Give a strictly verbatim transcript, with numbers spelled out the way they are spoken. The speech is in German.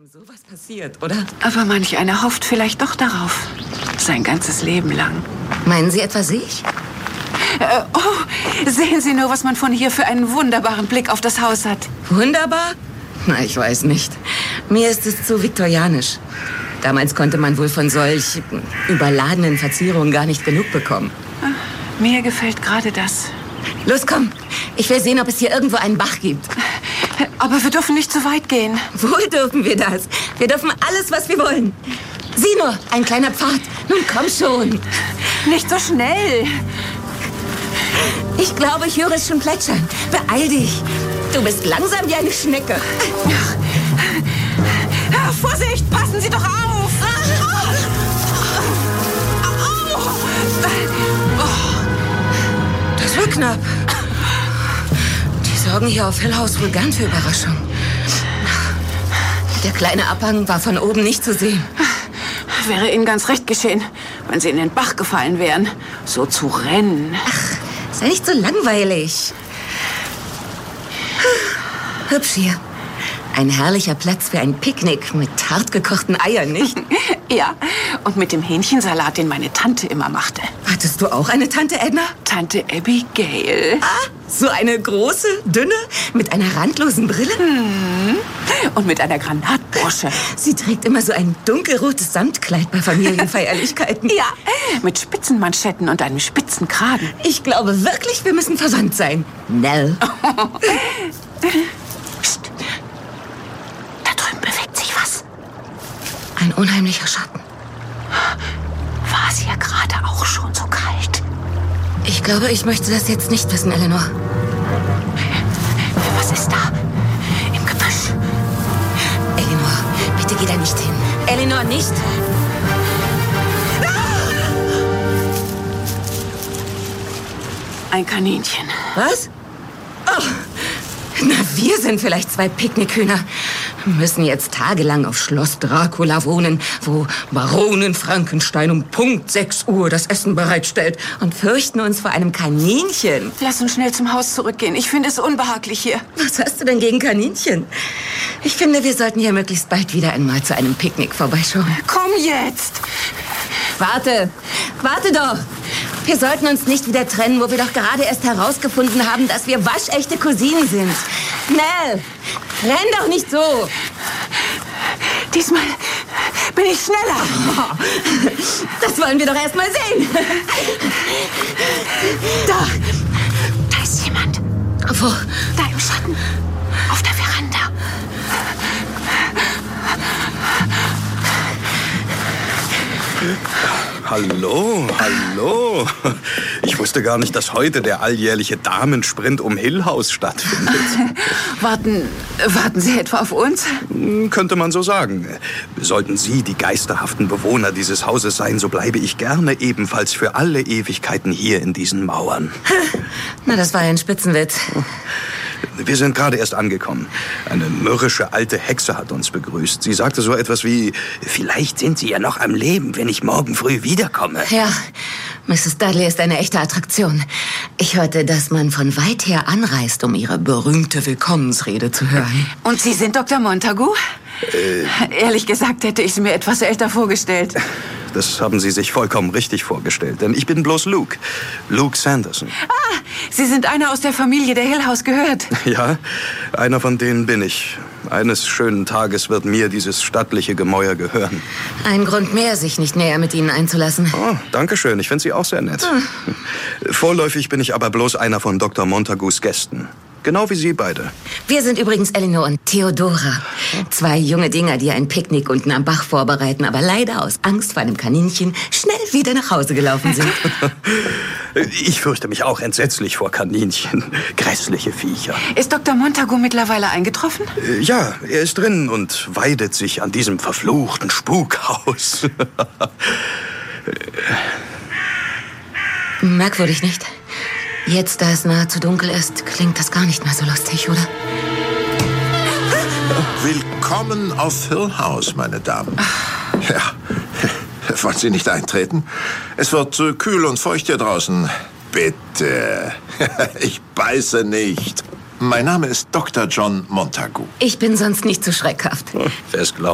ihm sowas passiert, oder? Aber manch einer hofft vielleicht doch darauf. Sein ganzes Leben lang. Meinen Sie etwa sich? Äh, oh, sehen Sie nur, was man von hier für einen wunderbaren Blick auf das Haus hat. Wunderbar? Na, ich weiß nicht. Mir ist es zu viktorianisch. Damals konnte man wohl von solch überladenen Verzierungen gar nicht genug bekommen. Ach, mir gefällt gerade das. Los, komm. Ich will sehen, ob es hier irgendwo einen Bach gibt. Aber wir dürfen nicht zu weit gehen. Wohl dürfen wir das. Wir dürfen alles, was wir wollen. Sieh nur, ein kleiner Pfad. Nun komm schon. Nicht so schnell. Ich glaube, ich höre es schon plätschern. Beeil dich. Du bist langsam wie eine Schnecke. Ach, Vorsicht, passen Sie doch auf. Das war knapp. Die sorgen hier auf Hill House wohl gern für Überraschung. Der kleine Abhang war von oben nicht zu sehen. Wäre Ihnen ganz recht geschehen, wenn Sie in den Bach gefallen wären. So zu rennen. Ach, sei nicht so langweilig. Hübsch hier. Ein herrlicher Platz für ein Picknick mit hartgekochten Eiern, nicht? Ja, und mit dem Hähnchensalat, den meine Tante immer machte. Hattest du auch eine Tante, Edna? Tante Abigail. Ah, so eine große, dünne, mit einer randlosen Brille? Hm. Und mit einer Granatbrosche. Sie trägt immer so ein dunkelrotes Samtkleid bei Familienfeierlichkeiten. Ja, mit Spitzenmanschetten und einem spitzen Kragen. Ich glaube wirklich, wir müssen verwandt sein. Nell. Psst. Da drüben bewegt sich was. Ein unheimlicher Schatten. War es hier gerade auch schon so kalt? Ich glaube, ich möchte das jetzt nicht wissen, Eleanor. Was ist da? Im Gebüsch. Eleanor, bitte geh da nicht hin. Eleanor, nicht! Ein Kaninchen. Was? Oh. Na, wir sind vielleicht zwei Picknickhühner. Müssen jetzt tagelang auf Schloss Dracula wohnen, wo Baronin Frankenstein um Punkt sechs Uhr das Essen bereitstellt und fürchten uns vor einem Kaninchen. Lass uns schnell zum Haus zurückgehen. Ich finde es unbehaglich hier. Was hast du denn gegen Kaninchen? Ich finde, wir sollten hier möglichst bald wieder einmal zu einem Picknick vorbeischauen. Komm jetzt! Warte, warte doch. Wir sollten uns nicht wieder trennen, wo wir doch gerade erst herausgefunden haben, dass wir waschechte Cousinen sind. Nell, renn doch nicht so. Diesmal bin ich schneller. Das wollen wir doch erst mal sehen. Da, da ist jemand. Wo? Da im Schatten, auf der Veranda. Hallo, hallo. Ich wusste gar nicht, dass heute der alljährliche Damensprint um Hill House stattfindet. Warten, warten Sie etwa auf uns? Könnte man so sagen. Sollten Sie die geisterhaften Bewohner dieses Hauses sein, so bleibe ich gerne ebenfalls für alle Ewigkeiten hier in diesen Mauern. Na, das war ein Spitzenwitz. Wir sind gerade erst angekommen. Eine mürrische alte Hexe hat uns begrüßt. Sie sagte so etwas wie, vielleicht sind Sie ja noch am Leben, wenn ich morgen früh wiederkomme. Ja, Misses Dudley ist eine echte Attraktion. Ich hörte, dass man von weit her anreist, um ihre berühmte Willkommensrede zu hören. Und Sie sind Doktor Montagu? Äh, Ehrlich gesagt hätte ich sie mir etwas älter vorgestellt. Das haben Sie sich vollkommen richtig vorgestellt, denn ich bin bloß Luke. Luke Sanderson. Ah, Sie sind einer aus der Familie, der Hill House gehört. Ja, einer von denen bin ich. Eines schönen Tages wird mir dieses stattliche Gemäuer gehören. Ein Grund mehr, sich nicht näher mit Ihnen einzulassen. Oh, danke schön. Ich finde Sie auch sehr nett. Hm. Vorläufig bin ich aber bloß einer von Doktor Montagus Gästen. Genau wie Sie beide. Wir sind übrigens Eleanor und Theodora. Zwei junge Dinger, die ein Picknick unten am Bach vorbereiten, aber leider aus Angst vor einem Kaninchen schnell wieder nach Hause gelaufen sind. Ich fürchte mich auch entsetzlich vor Kaninchen. Grässliche Viecher. Ist Doktor Montagu mittlerweile eingetroffen? Ja, er ist drin und weidet sich an diesem verfluchten Spukhaus. Merkwürdig, nicht? Jetzt, da es nahezu dunkel ist, klingt das gar nicht mehr so lustig, oder? Willkommen auf Hill House, meine Damen. Ja, wollen Sie nicht eintreten? Es wird äh, kühl und feucht hier draußen. Bitte. Ich beiße nicht. Mein Name ist Doktor John Montagu. Ich bin sonst nicht so schreckhaft. Wer es glaubt.